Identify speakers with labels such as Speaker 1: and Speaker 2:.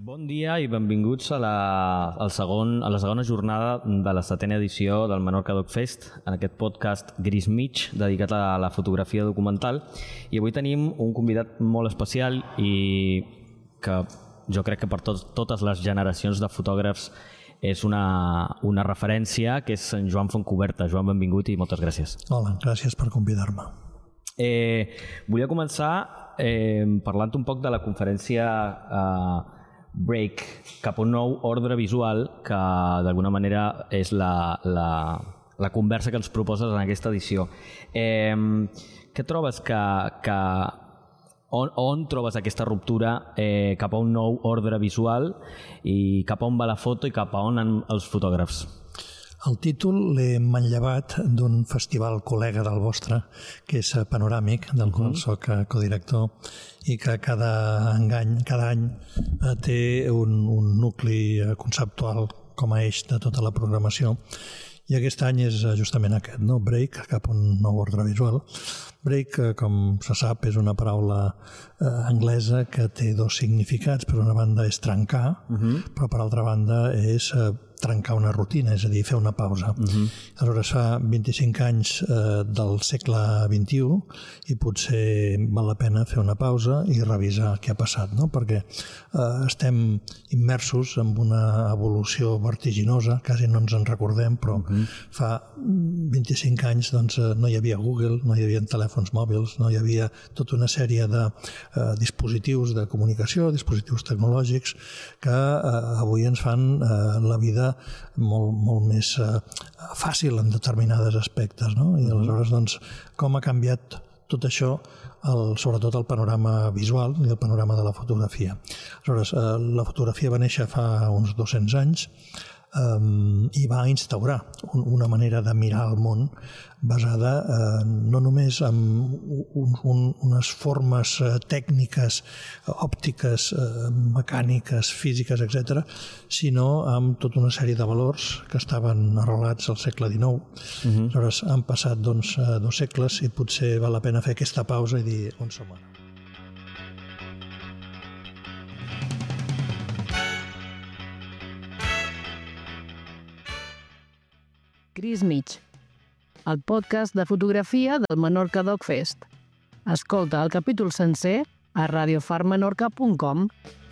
Speaker 1: Bon dia i benvinguts a la segona jornada de la 7a edició del Menorca Doc Fest, en aquest podcast Gris Mig, dedicat a la fotografia documental. I avui tenim un convidat molt especial i que jo crec que per totes les generacions de fotògrafs és una referència, que és en Joan Fontcuberta. Joan, benvingut i moltes gràcies.
Speaker 2: Hola, gràcies per convidar-me.
Speaker 1: Volia començar parlant un poc de la conferència Break, cap a un nou ordre visual, que d'alguna manera és la conversa que ens proposes en aquesta edició. Què trobes on trobes aquesta ruptura cap a un nou ordre visual i cap a on va la foto i cap a on els fotògrafs?
Speaker 2: El títol l'he manllevat d'un festival col·lega del vostre, que és Panoràmic, del qual soc codirector, i que cada any té un nucli conceptual com a eix de tota la programació. I aquest any és justament aquest, no? Break, cap a un nou ordre visual. Break, com se sap, és una paraula anglesa que té dos significats. Per una banda és trencar, però per altra banda és trencar una rutina, és a dir, fer una pausa. Aleshores, fa 25 anys del segle XXI i potser val la pena fer una pausa i revisar què ha passat, no? Perquè estem immersos en una evolució vertiginosa, quasi no ens en recordem, però fa 25 anys doncs, no hi havia Google, no hi havia telèfons mòbils, no hi havia tota una sèrie de dispositius de comunicació, dispositius tecnològics que avui ens fan la vida molt més fàcil en determinades aspectes, no? I aleshores, doncs, com ha canviat tot això, sobretot el panorama visual i el panorama de la fotografia. Aleshores, la fotografia va néixer fa uns 200 anys i va instaurar una manera de mirar el món basada no només en unes formes tècniques, òptiques, mecàniques, físiques, etc., sinó amb tota una sèrie de valors que estaven arrelats al segle XIX. Aleshores, han passat 2 segles i potser val la pena fer aquesta pausa i dir on som ara.
Speaker 3: Gris Mig, el podcast de fotografia del Menorca Doc Fest. Escolta el capítol sencer a radiofarmenorca.com.